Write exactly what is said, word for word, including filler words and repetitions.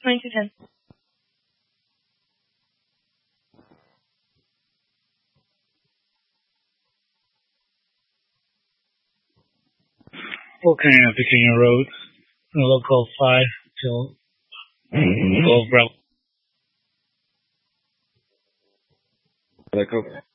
nine to ten. Okay, I'm picking a road from a local five till twelve. Let go.